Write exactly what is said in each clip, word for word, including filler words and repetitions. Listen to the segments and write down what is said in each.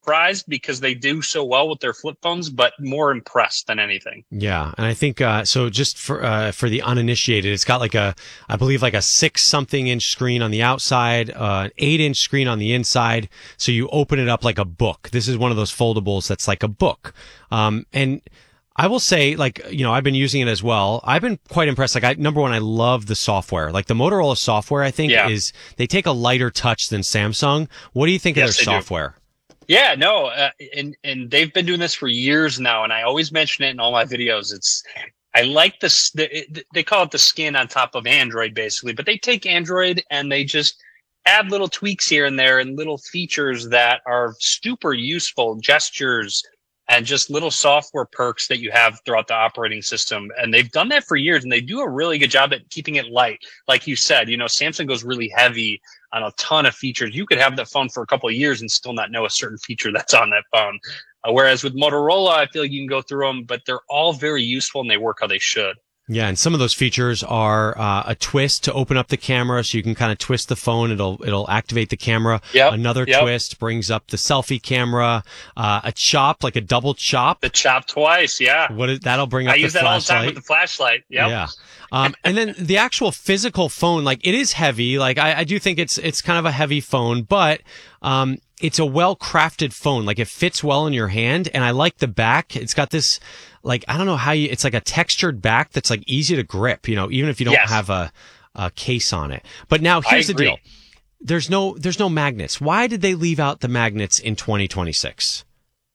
surprised because they do so well with their flip phones, but more impressed than anything. Yeah, and I think uh, so. Just for uh, for the uninitiated, it's got like a, I believe like a six something inch screen on the outside, uh, an eight inch screen on the inside. So you open it up like a book. This is one of those foldables that's like a book. Um, and I will say, like, you know, I've been using it as well. I've been quite impressed. Like, I, number one, I love the software. Like the Motorola software, I think Yeah. is they take a lighter touch than Samsung. What do you think Yes, of they their do. software? Yeah, no, uh, and and they've been doing this for years now, and I always mention it in all my videos. It's I like this. The, it, they call it the skin on top of Android, basically, but they take Android and they just add little tweaks here and there and little features that are super useful, gestures and just little software perks that you have throughout the operating system. And they've done that for years, and they do a really good job at keeping it light. Like you said, you know, Samsung goes really heavy on a ton of features. You could have that phone for a couple of years and still not know a certain feature that's on that phone. Uh, whereas with Motorola, I feel like you can go through them, but they're all very useful and they work how they should. Yeah, and some of those features are uh, a twist to open up the camera, so you can kind of twist the phone. It'll it'll activate the camera. Yep, Another yep. twist brings up the selfie camera. Uh, a chop, like a double chop. The chop twice, yeah. What is, that'll bring up I the use that all the time flashlight. with the flashlight. Yep. Yeah. Um, and then the actual physical phone, like it is heavy. Like I, I do think it's it's kind of a heavy phone, but um, it's a well crafted phone. Like it fits well in your hand, and I like the back. It's got this, like I don't know how you. It's like a textured back that's like easy to grip. You know, even if you don't Yes. have a, a case on it. But now here's the agree. deal. There's no there's no magnets. Why did they leave out the magnets in twenty twenty-six?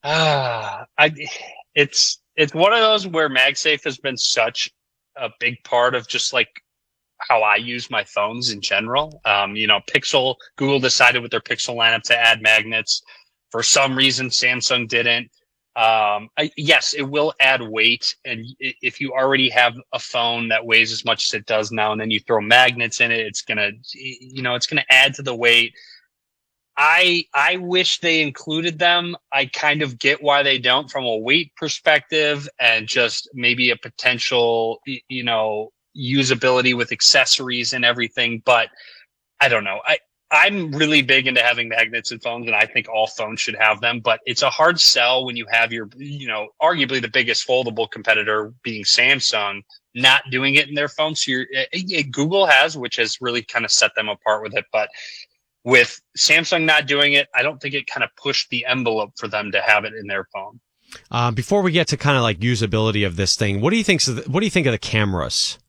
Ah, I, it's it's one of those where MagSafe has been such a big part of just like how I use my phones in general. Um, you know, Pixel, Google decided with their Pixel lineup to add magnets. For some reason, Samsung didn't. Um, I, yes, it will add weight. And i- if you already have a phone that weighs as much as it does now, and then you throw magnets in it, it's going to, you know, it's going to add to the weight. I I wish they included them. I kind of get why they don't from a weight perspective and just maybe a potential, y- you know, usability with accessories and everything. But I don't know. I, I'm really big into having magnets in phones, and I think all phones should have them. But it's a hard sell when you have your, you know, arguably the biggest foldable competitor being Samsung not doing it in their phones. So you're, eh, eh, Google has, which has really kind of set them apart with it. But with Samsung not doing it, I don't think it kind of pushed the envelope for them to have it in their phone. Uh, before we get to kind of like usability of this thing, what do you think? What do you think of the cameras?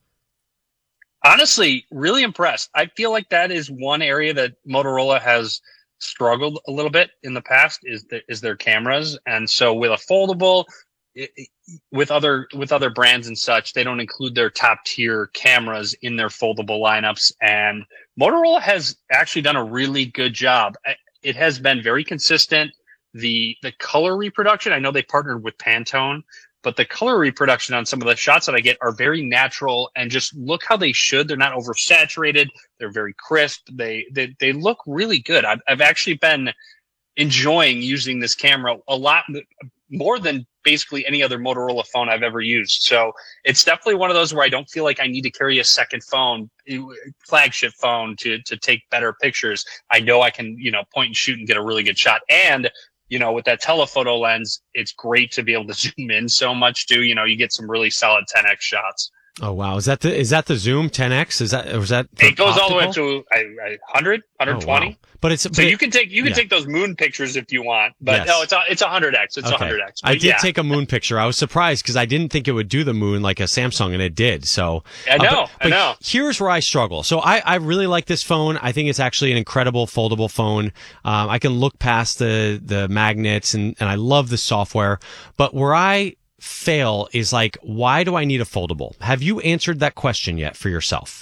Honestly, really impressed. I feel like that is one area that Motorola has struggled a little bit in the past is the, is their cameras. And so with a foldable, it, it- with other with other brands and such, they don't include their top tier cameras in their foldable lineups. And Motorola has actually done a really good job. I- It has been very consistent. The the color reproduction, I know they partnered with Pantone, but the color reproduction on some of the shots that I get are very natural and just look how they should. They're not oversaturated. They're very crisp. They they they look really good. I've I've actually been enjoying using this camera a lot more than basically any other Motorola phone I've ever used. So it's definitely one of those where I don't feel like I need to carry a second phone, flagship phone to to take better pictures. I know I can, you know, point and shoot and get a really good shot. And you know, with that telephoto lens, it's great to be able to zoom in so much too. You know, you get some really solid ten X shots. Oh wow, is that the is that the zoom ten X? Is that or is that It goes all the way up optical? to I, I, one hundred, one twenty. Oh, wow. But it's So but you it- can take you can yeah. take those moon pictures if you want, but Yes. no, it's a, it's one hundred X. It's Okay. one hundred X. I But did yeah, take a moon picture. I was surprised because I didn't think it would do the moon like a Samsung, and it did. So I uh, know, but- I but know. Here's where I struggle. So I, I really like this phone. I think it's actually an incredible foldable phone. Um, I can look past the the magnets, and and I love the software. But where I fail is like, why do I need a foldable? Have you answered that question yet for yourself?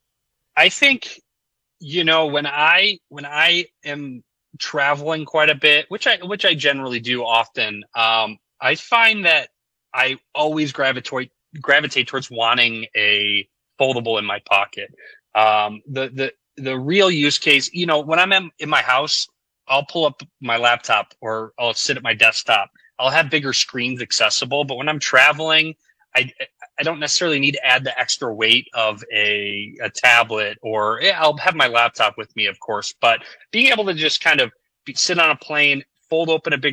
I think, you know, when I when I am traveling quite a bit, which I which I generally do often, um, I find that I always gravitate gravitate towards wanting a foldable in my pocket. Um, the the the real use case, you know, when I'm in, in my house, I'll pull up my laptop or I'll sit at my desktop. I'll have bigger screens accessible, but when I'm traveling, I I don't necessarily need to add the extra weight of a a tablet, or yeah, I'll have my laptop with me, of course, but being able to just kind of be, sit on a plane, fold open a big